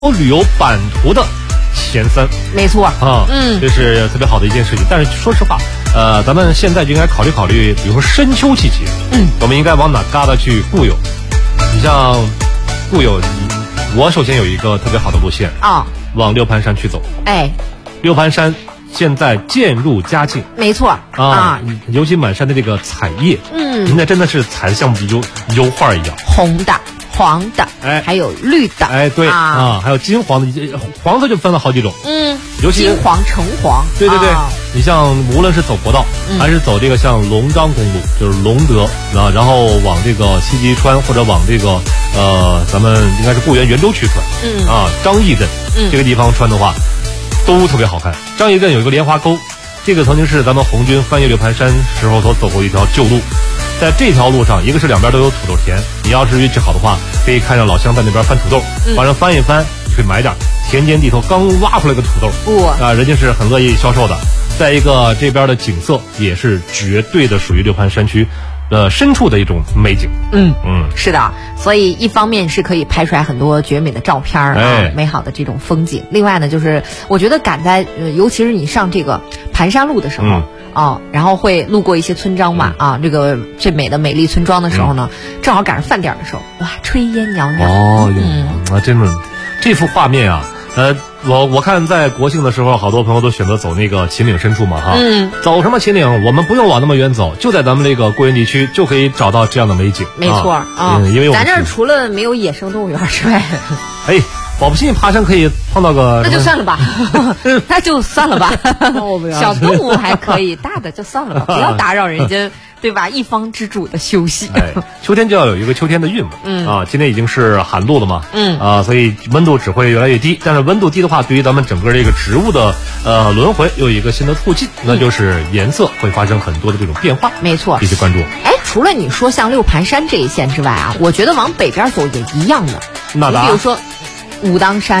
旅游版图的前3， 没错啊，这是特别好的一件事情。但是说实话，咱们现在就应该考虑考虑，比如说深秋季节，我们应该往哪旮瘩去固有？你像固有，我首先有一个特别好的路线啊，往六盘山去走。哎，六盘山现在渐入佳境， 没错啊，尤其满山的这个彩叶，那真的是彩的像油画一样， 红的。黄的，哎，还有绿的， 哎，对啊，还有金黄的，黄色就分了好几种，尤其金黄、橙黄， 对，你像无论是走国道，还是走这个像龙张公路，就是隆德啊，然后往这个西吉川或者往这个咱们应该是固原圆州区穿，张义镇这个地方穿的话，都特别好看。张义镇有一个莲花沟，这个曾经是咱们红军翻越六盘山时候所走过一条旧路。在这条路上，一个是两边都有土豆田，你要是运气好的话，可以看见老乡在那边翻土豆，反正翻一翻，你去买点。田间地头刚挖出来个土豆，人家是很乐意销售的。再一个，这边的景色也是绝对的属于六盘山区深处的一种美景。 是的，所以一方面是可以拍出来很多绝美的照片美好的这种风景。另外呢，就是我觉得赶在尤其是你上这个盘山路的时候。然后会路过一些村庄嘛，这个最美的美丽村庄的时候呢，正好赶上饭点的时候，哇，炊烟袅袅。 真的，这幅画面啊，我看在国庆的时候，好多朋友都选择走那个秦岭深处嘛，走什么秦岭？我们不用往那么远走，就在咱们这个固原地区就可以找到这样的美景。 没错因为咱这儿除了没有野生动物园之外， 保不齐爬山可以碰到个， 那就算了吧，那就算了吧。小动物还可以，大的就算了吧，不要打扰人家，对吧？一方之主的休息。 秋天就要有一个秋天的韵味。今天已经是寒露了嘛，所以温度只会越来越低。但是温度低的话，对于咱们整个这个植物的轮回又有一个新的促进，那就是颜色会发生很多的这种变化。 没错， 必须关注。 除了你说像六盘山这一线之外啊，我觉得往北边走也一样的。 那你比如说武当山。